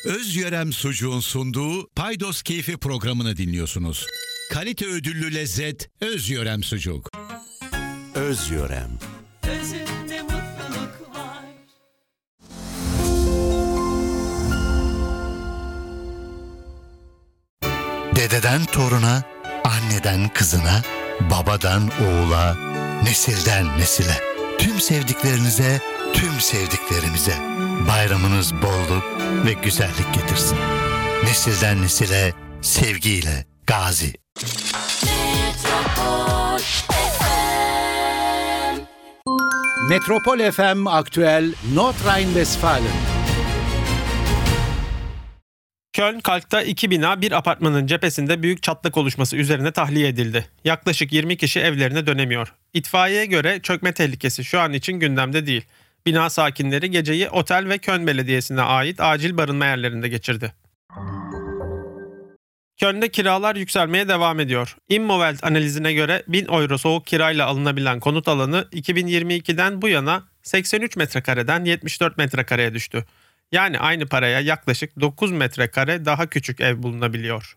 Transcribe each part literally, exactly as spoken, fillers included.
Özyörem Sucuğun sunduğu Paydos Keyfi programını dinliyorsunuz. Kalite ödüllü lezzet Özyörem Sucuk. Özyörem. Özünde mutluluk var. Dededen toruna, anneden kızına, babadan oğula, nesilden nesile. Tüm sevdiklerinize, tüm sevdiklerimize. Bayramınız bolluk ve güzellik getirsin. Nesilden nesile, sevgiyle Gazi. Metropol F M. Metropol F M aktüel Nordrhein-Westfalen. Köln-Kalk'ta iki bina bir apartmanın cephesinde büyük çatlak oluşması üzerine tahliye edildi. Yaklaşık yirmi kişi evlerine dönemiyor. İtfaiyeye göre çökme tehlikesi şu an için gündemde değil. Bina sakinleri geceyi otel ve Köln Belediyesi'ne ait acil barınma yerlerinde geçirdi. Köln'de kiralar yükselmeye devam ediyor. Immowelt analizine göre bin euro soğuk kirayla alınabilen konut alanı iki bin yirmi ikiden bu yana seksen üç metrekareden yetmiş dört metrekareye düştü. Yani aynı paraya yaklaşık dokuz metrekare daha küçük ev bulunabiliyor.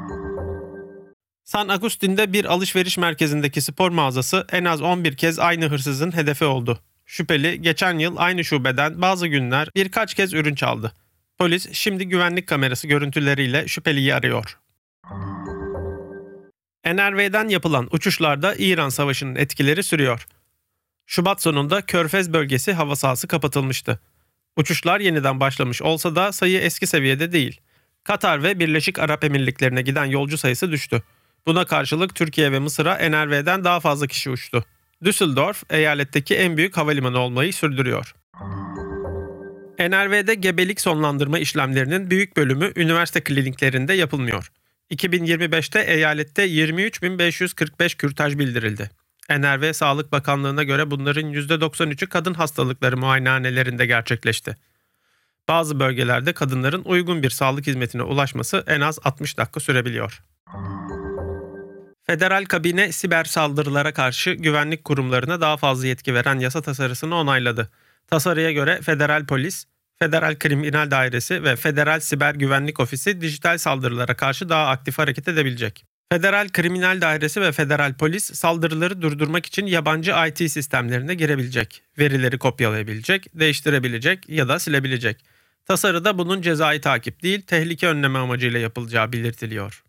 San Agustin'de bir alışveriş merkezindeki spor mağazası en az on bir kez aynı hırsızın hedefi oldu. Şüpheli geçen yıl aynı şubeden bazı günler birkaç kez ürün çaldı. Polis şimdi güvenlik kamerası görüntüleriyle şüpheliyi arıyor. N R V'den yapılan uçuşlarda İran Savaşı'nın etkileri sürüyor. Şubat sonunda Körfez bölgesi hava sahası kapatılmıştı. Uçuşlar yeniden başlamış olsa da sayı eski seviyede değil. Katar ve Birleşik Arap Emirlikleri'ne giden yolcu sayısı düştü. Buna karşılık Türkiye ve Mısır'a N R V'den daha fazla kişi uçtu. Düsseldorf, eyaletteki en büyük havalimanı olmayı sürdürüyor. N R V'de gebelik sonlandırma işlemlerinin büyük bölümü üniversite kliniklerinde yapılmıyor. iki bin yirmi beşte eyalette yirmi üç bin beş yüz kırk beş kürtaj bildirildi. N R V Sağlık Bakanlığı'na göre bunların yüzde doksan üçü kadın hastalıkları muayenehanelerinde gerçekleşti. Bazı bölgelerde kadınların uygun bir sağlık hizmetine ulaşması en az altmış dakika sürebiliyor. Federal kabine siber saldırılara karşı güvenlik kurumlarına daha fazla yetki veren yasa tasarısını onayladı. Tasarıya göre Federal Polis, Federal Kriminal Dairesi ve Federal Siber Güvenlik Ofisi dijital saldırılara karşı daha aktif hareket edebilecek. Federal Kriminal Dairesi ve Federal Polis saldırıları durdurmak için yabancı I T sistemlerine girebilecek, verileri kopyalayabilecek, değiştirebilecek ya da silebilecek. Tasarıda bunun cezai takip değil, tehlike önleme amacıyla yapılacağı belirtiliyor.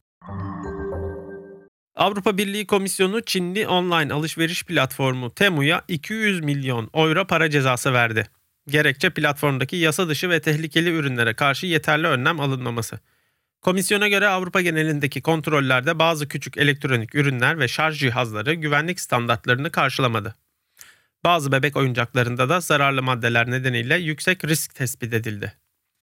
Avrupa Birliği Komisyonu Çinli online alışveriş platformu Temu'ya iki yüz milyon euro para cezası verdi. Gerekçe platformdaki yasa dışı ve tehlikeli ürünlere karşı yeterli önlem alınmaması. Komisyona göre Avrupa genelindeki kontrollerde bazı küçük elektronik ürünler ve şarj cihazları güvenlik standartlarını karşılamadı. Bazı bebek oyuncaklarında da zararlı maddeler nedeniyle yüksek risk tespit edildi.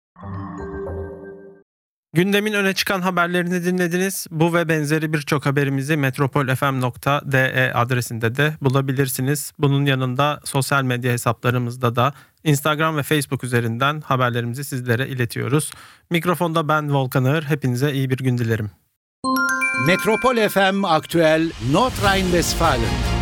Gündemin öne çıkan haberlerini dinlediniz. Bu ve benzeri birçok haberimizi metropol f m nokta d e adresinde de bulabilirsiniz. Bunun yanında sosyal medya hesaplarımızda da Instagram ve Facebook üzerinden haberlerimizi sizlere iletiyoruz. Mikrofonda ben Volkan Ağır. Hepinize iyi bir gün dilerim. Metropol F M aktüel Nordrhein-Westfalen.